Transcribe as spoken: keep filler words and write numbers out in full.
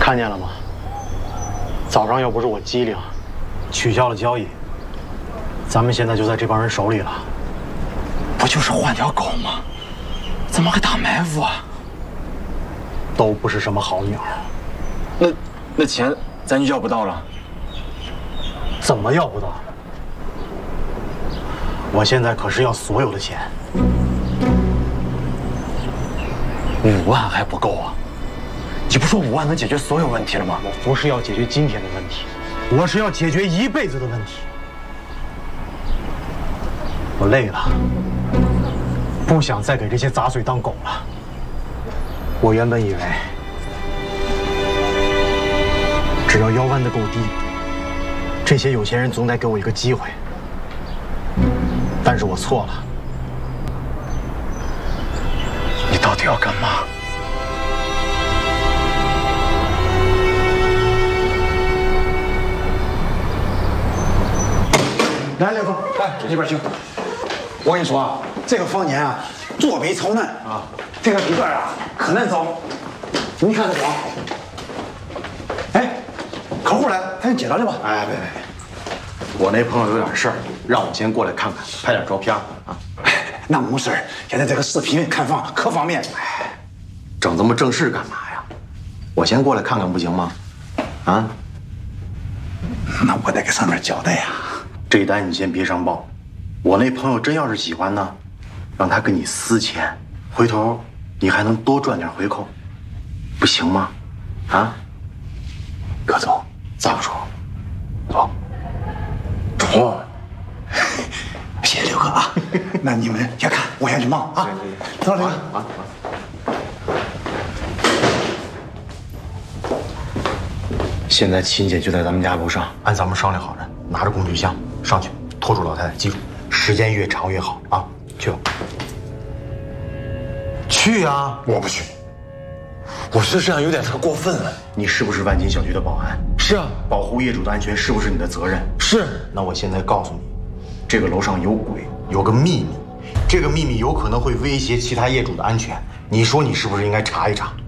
看见了吗？早上要不是我机灵，取消了交易，咱们现在就在这帮人手里了。 不就是换条狗吗？怎么还打埋伏啊？ 都不是什么好鸟。 那那钱咱就要不到了？ 怎么要不到？我现在可是要所有的钱。 五万还不够啊！你不说五万能解决所有问题了吗？ 我不是要解决今天的问题，我是要解决一辈子的问题。我累了，不想再给这些杂碎当狗了。我原本以为，只要腰弯得够低，这些有钱人总得给我一个机会。但是我错了。 你到底要干嘛？ 来，刘总，来这边请。我跟你说啊，这个房间啊，坐北朝南啊，这个里边啊可难找。你看这光。哎，客户来，赶紧接着去吧。 哎，别别别，我那朋友有点事儿，让我先过来看看，拍点照片啊。 哎，那没事儿，现在这个视频看房可方便。 哎，整这么正式干嘛呀？我先过来看看不行吗？啊？ 那我得给上面交代呀。 这单你先别上报，我那朋友真要是喜欢呢，让他跟你私钱，回头你还能多赚点回扣，不行吗？啊？ 葛总， 咋不说？ 走，走。谢谢刘哥啊，那你们先看，我先去忙啊。走了，刘哥。啊。 现在秦姐就在咱们家楼上，按咱们商量好的，拿着工具箱上去拖住老太太，记住，时间越长越好啊！去吧。去啊！ 我不去，我觉得这样有点太过分了。 你是不是万金小区的保安？ 是啊， 保护业主的安全是不是你的责任？ 是。 那我现在告诉你，这个楼上有鬼，有个秘密，这个秘密有可能会威胁其他业主的安全。你说你是不是应该查一查？